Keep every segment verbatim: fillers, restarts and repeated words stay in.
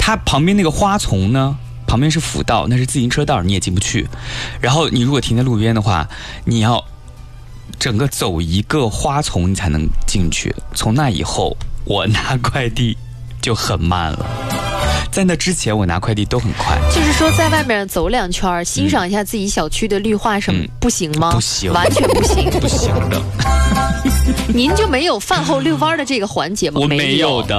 它旁边那个花丛呢，旁边是辅道，那是自行车道，你也进不去。然后你如果停在路边的话，你要整个走一个花丛你才能进去。从那以后，我拿快递就很慢了。在那之前，我拿快递都很快。 就是说，在外面走两圈，欣赏一下自己小区的绿化什么，嗯、不行吗？ 不行， 完全不行， 不行的。 您就没有饭后遛弯的这个环节吗？ 我没有的。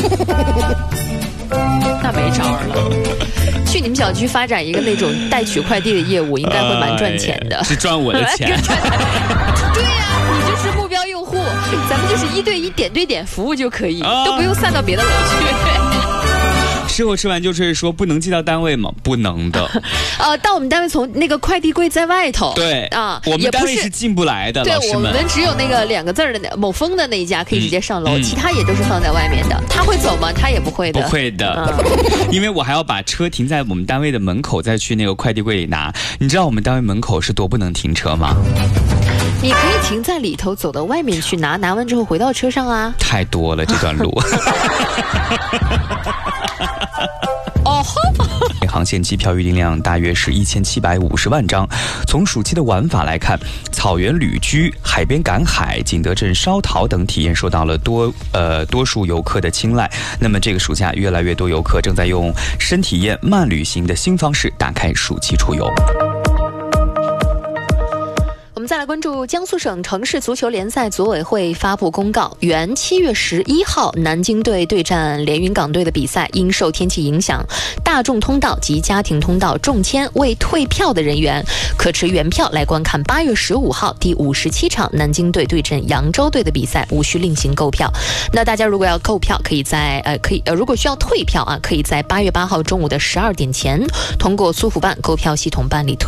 那没招了。去你们小区发展一个那种代取快递的业务，应该会蛮赚钱的。 呃、是赚我的钱。 对呀、啊，你就是目标用户，咱们就是一对一、点对点服务就可以，啊、都不用散到别的楼去。 吃后吃完就是说不能寄到单位吗？不能的。 呃，到我们单位从那个快递柜在外头。 对啊， 我们单位是进不来的。 对， 老师们我们只有那个两个字的某峰的那一家可以直接上楼，嗯、其他也都是放在外面的。他会走吗？他也不会的。 不会的，嗯、因为我还要把车停在我们单位的门口，再去那个快递柜里拿。你知道我们单位门口是多不能停车吗？ 你可以停在里头，走到外面去拿，拿完之后回到车上啊。 太多了这段路。 哦， 航线机票预订量大约是一千七百五十万张。从暑期的玩法来看，草原旅居、海边赶海、景德镇烧陶等体验受到了多呃多数游客的青睐。那么这个暑假，越来越多游客正在用深体验慢旅行的新方式打开暑期出游。 我们再来关注江苏省城市足球联赛组委会发布公告，原七月十一号南京队对战连云港队的比赛，因受天气影响，大众通道及家庭通道中签未退票的人员，可持原票来观看八月十五号第五十七场南京队对阵扬州队的比赛，无需另行购票。那大家如果要购票，可以在呃可以呃如果需要退票啊，可以在八月八号中午的十二点前通过苏福办购票系统办理退。